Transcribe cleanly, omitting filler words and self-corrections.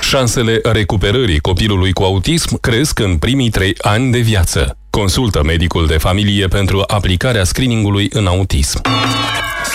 Șansele recuperării copilului cu autism cresc în primii 3 ani de viață. Consultă medicul de familie pentru aplicarea screeningului în autism.